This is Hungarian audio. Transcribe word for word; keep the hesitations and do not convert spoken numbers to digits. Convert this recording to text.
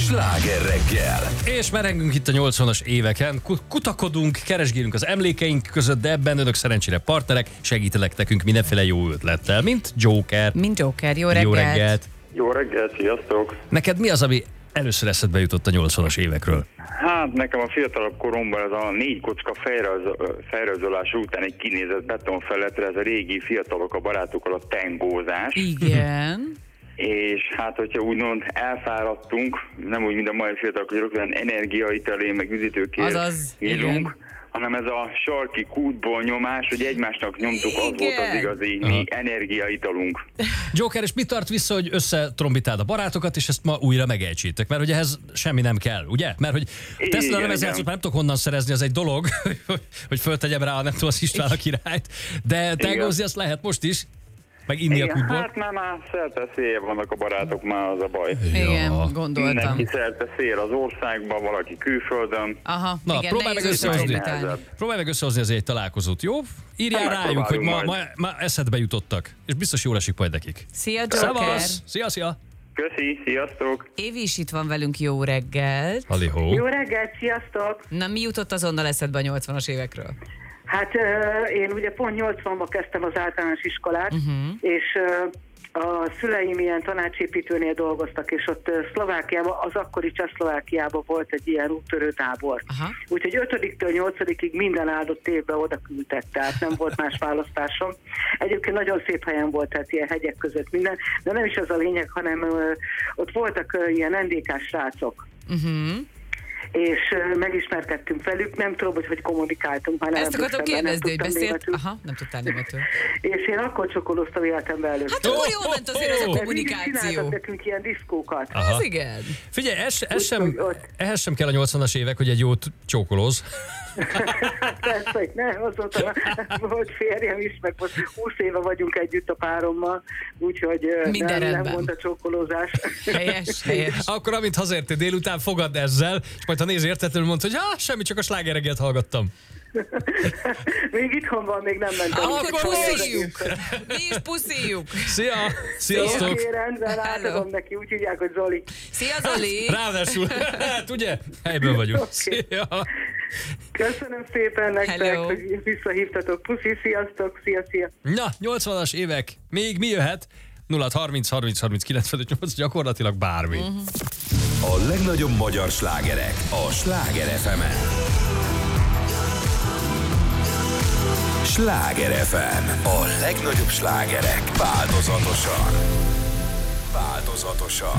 Sláger reggel. És merengünk itt a nyolcvanas éveken, kutakodunk, keresgélünk az emlékeink között, de ebben önök szerencsére partnerek, segítenek nekünk mindenféle jó ötlettel, mint Joker. Mint Joker, jó reggelt. Jó reggelt. Jó reggelt, sziasztok! Neked mi az, ami először eszedbe jutott a nyolcvanas évekről? Hát nekem a fiatalabb koromban ez a négy kocka felrajzolás után egy kinézett betonfelületre, ez a régi fiatalok a barátokkal a tengózás. Igen. És hát, hogyha úgymond elfáradtunk, nem úgy, mint a mai fiatalok, hogy olyan energiaitalé, meg üdítőkért élünk, hanem ez a sarki kútból nyomás, hogy egymásnak nyomtuk, az volt az igazi mi energiaitalunk. Joker, és mit tart vissza, hogy összetrombitáld a barátokat, és ezt ma újra megejtsétek? Mert hogy ehhez semmi nem kell, ugye? Mert hogy Tesla lemezjátszót már nem tudok honnan szerezni, az egy dolog, hogy föltegyem rá, nem tudom, az István a királyt, de tengózni azt lehet most is. Meg inni Igen, a kútból. hát már, már szerte szél vannak a barátok, már az a baj. Igen, Ja. gondoltam. Mindenki szerte szél az országban, valaki külföldön. Aha, Na, igen, próbálj meg nehéz összehozni. összeállítani. Próbálj meg összehozni azért egy találkozót, jó? Írjál Hát rájuk, hogy ma, ma, megpróbálunk ma eszedbe jutottak. És biztos jól esik majd nekik. Szia, Joker! Szevasz! Szia, szia! Köszi, sziasztok! Évi is itt van velünk, jó reggelt. Halihó. Jó reggelt, sziasztok! Na, mi jutott azonnal eszedbe a nyolcvanas évekről? Hát uh, én ugye pont nyolcvanban kezdtem az általános iskolát, uh-huh. és uh, a szüleim ilyen tanácsépítőnél dolgoztak, és ott uh, Szlovákiában, az akkori Csehszlovákiában volt egy ilyen úttörő tábor. Uh-huh. Úgyhogy ötödiktől nyolcadikig minden áldott évben oda küldtek, tehát nem volt más választásom. Egyébként nagyon szép helyen volt, tehát ilyen hegyek között minden, de nem is az a lényeg, hanem uh, ott voltak uh, ilyen en dé ká-s srácok. Uh-huh. És uh, megismerkedtünk velük, nem tudom, hogy hogy kommunikáltunk. Már Ezt akartam kérdezni, hogy beszélt. Aha, nem tudtál németül. És én akkor csokoloztam életemben előtt. Hát akkor jól ment azért az a Csináltak kommunikáció. nekünk ilyen diszkókat. Aha. Az igen. Figyelj, ez, ez Úgy, sem, hogy ott- ehhez sem kell a nyolcvanas évek, hogy egy jót csókolóz. Persze, hogy nem, azóta volt férjem is, meg most húsz éve vagyunk együtt a párommal, úgyhogy ö, Minden nem, nem rendben. volt a csókolózás. Helyes, helyes. Akkor, amint hazértél délután, fogadd ezzel, és majd ha néz értetlenül mondd, hogy ha, semmi, csak a slágereget hallgattam. Még itthon van, még nem mentem. Akkor Akkor puszíjuk. Mi is puszíjuk. Szia! Sziasztok! Oké, rendben, átadom neki, úgy hívják, hogy Zoli. Szia, Zoli. Ráadásul, hát ugye, helyből vagyunk. Oké. Szia! Köszönöm szépen nektek, Hello. hogy visszahívtatok. Puszi, sziasztok, szia, szia. Na, nyolcvanas évek, még mi jöhet? nulla harminc harminc harminc kilencvenöt nyolc, gyakorlatilag bármi. A legnagyobb magyar slágerek a Sláger ef emen. Sláger ef em. A legnagyobb slágerek változatosan. Változatosan.